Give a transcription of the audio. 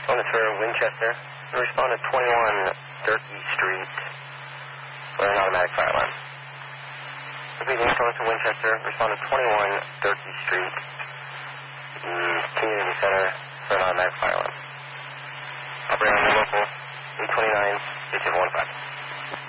On the for Winchester. Respond to 21 Durkee Street for an automatic fire alarm. Repeating, calling to Winchester. Respond to 21 Durkee Street, the community center for an automatic fire alarm. Operator on the local 829 815.